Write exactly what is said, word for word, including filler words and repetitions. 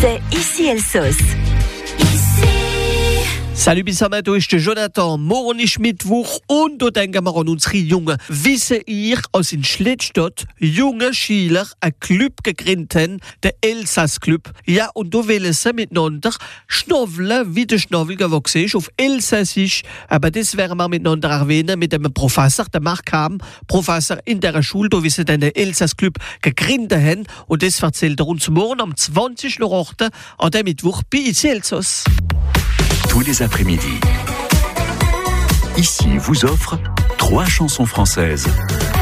C'est ici Elsos. Salut Bisamato, ich bin Jonathan. Morgen ist Mittwoch und da denken wir an unsere Jungen. Wissen ihr, als in Schlittstadt junge Schüler einen Club gegründet haben, der Elsass-Club. Ja, und da wollen sie miteinander schnaufeln, wie der Schnabel gewachsen ist, auf Elsassisch. Aber das werden wir miteinander erwähnen mit dem Professor, der Mark Ham, Professor in der Schule, da wie sie den Elsass-Club gegründet haben. Und das erzählt er uns morgen am zwanzigsten Achten an dem Mittwoch bei ici Elsass. Tous les après-midi. Ici vous offre trois chansons françaises